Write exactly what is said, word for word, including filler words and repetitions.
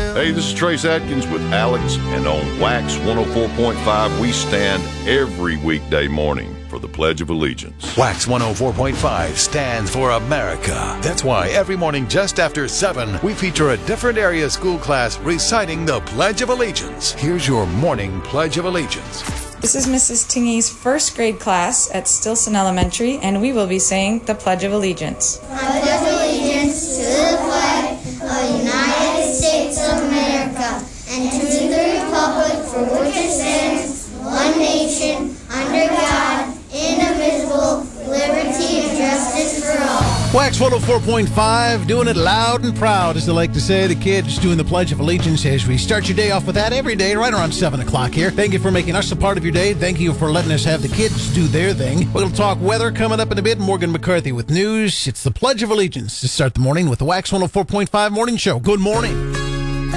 Hey, this is Trace Atkins with Alex, and on Wax one oh four point five, we stand every weekday morning for the Pledge of Allegiance. Wax one oh four point five stands for America. That's why every morning just after seven, we feature a different area school class reciting the Pledge of Allegiance. Here's your morning Pledge of Allegiance. This is Missus Tingey's first grade class at Stilson Elementary, and we will be saying the Pledge of Allegiance. I pledge allegiance to the flag of the United States of America and to the republic for which it stands, one nation, under God, indivisible, liberty and justice for all. Wax one oh four point five, doing it loud and proud, as they like to say. The kids doing the Pledge of Allegiance as we start your day off with that every day, right around seven o'clock here. Thank you for making us a part of your day. Thank you for letting us have the kids do their thing. We'll talk weather coming up in a bit. Morgan McCarthy with news. It's the Pledge of Allegiance to start the morning with the Wax one oh four point five Morning Show. Good morning.